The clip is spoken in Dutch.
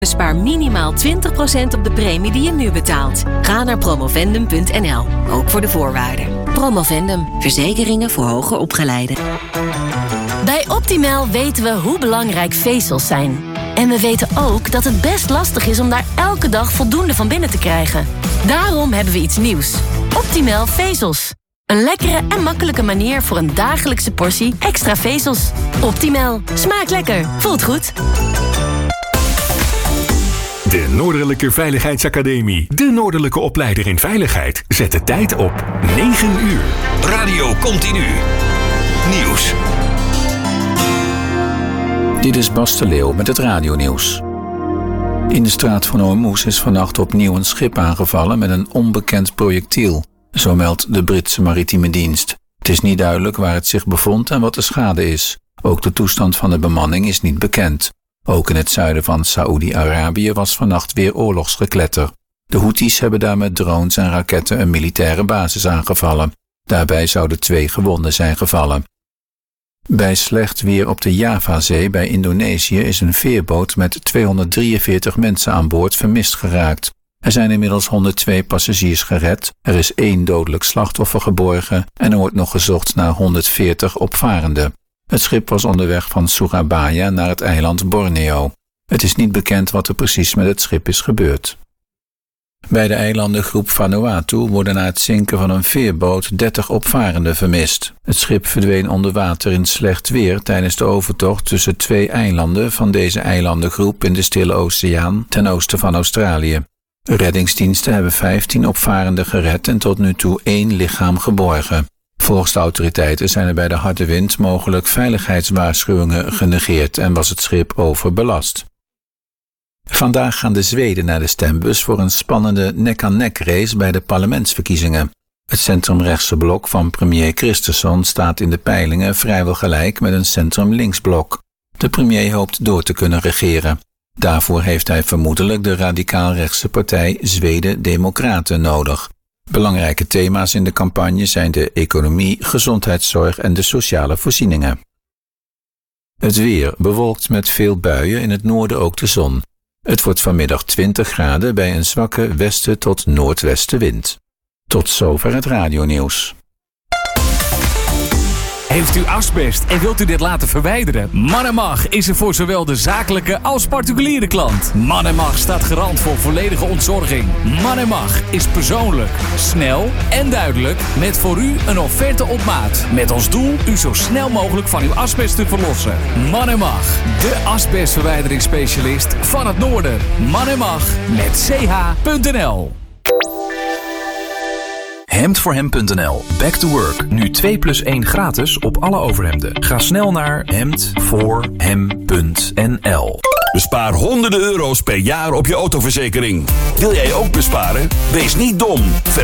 Bespaar minimaal 20% op de premie die je nu betaalt. Ga naar promovendum.nl, ook voor de voorwaarden. Promovendum, verzekeringen voor hoger opgeleiden. Bij Optimal weten we hoe belangrijk vezels zijn. En we weten ook dat het best lastig is om daar elke dag voldoende van binnen te krijgen. Daarom hebben we iets nieuws. Optimal vezels. Een lekkere en makkelijke manier voor een dagelijkse portie extra vezels. Optimal. Smaakt lekker. Voelt goed. De Noordelijke Veiligheidsacademie. De Noordelijke opleider in veiligheid. Zet de tijd op 9 uur. Radio Continu. Nieuws. Dit is Bas de Leeuw met het radionieuws. In de straat van Hormuz is vannacht opnieuw een schip aangevallen met een onbekend projectiel. Zo meldt de Britse maritieme dienst. Het is niet duidelijk waar het zich bevond en wat de schade is. Ook de toestand van de bemanning is niet bekend. Ook in het zuiden van Saoedi-Arabië was vannacht weer oorlogsgekletter. De Houthis hebben daar met drones en raketten een militaire basis aangevallen. Daarbij zouden 2 gewonden zijn gevallen. Bij slecht weer op de Javazee bij Indonesië is een veerboot met 243 mensen aan boord vermist geraakt. Er zijn inmiddels 102 passagiers gered, er is 1 dodelijk slachtoffer geborgen en er wordt nog gezocht naar 140 opvarenden. Het schip was onderweg van Surabaya naar het eiland Borneo. Het is niet bekend wat er precies met het schip is gebeurd. Bij de eilandengroep Vanuatu worden na het zinken van een veerboot 30 opvarenden vermist. Het schip verdween onder water in slecht weer tijdens de overtocht tussen 2 eilanden van deze eilandengroep in de Stille Oceaan ten oosten van Australië. Reddingsdiensten hebben 15 opvarenden gered en tot nu toe 1 lichaam geborgen. Volgens de autoriteiten zijn er bij de harde wind mogelijk veiligheidswaarschuwingen genegeerd en was het schip overbelast. Vandaag gaan de Zweden naar de stembus voor een spannende nek-aan-nek race bij de parlementsverkiezingen. Het centrumrechtse blok van premier Kristersson staat in de peilingen vrijwel gelijk met een centrum-linksblok. De premier hoopt door te kunnen regeren. Daarvoor heeft hij vermoedelijk de radicaal-rechtse partij Zweden Democraten nodig. Belangrijke thema's in de campagne zijn de economie, gezondheidszorg en de sociale voorzieningen. Het weer bewolkt met veel buien, in het noorden ook de zon. Het wordt vanmiddag 20 graden bij een zwakke westen tot noordwestenwind. Tot zover het radionieuws. Heeft u asbest en wilt u dit laten verwijderen? Man & Mag is er voor zowel de zakelijke als particuliere klant. Man & Mag staat garant voor volledige ontzorging. Man & Mag is persoonlijk, snel en duidelijk met voor u een offerte op maat. Met als doel u zo snel mogelijk van uw asbest te verlossen. Man & Mag, de asbestverwijderingsspecialist van het noorden. Man & Mag met ch.nl. Hemdvoorhem.nl. Back to work. Nu 2+1 gratis op alle overhemden. Ga snel naar hemdvoorhem.nl. Bespaar honderden euro's per jaar op je autoverzekering. Wil jij ook besparen? Wees niet dom.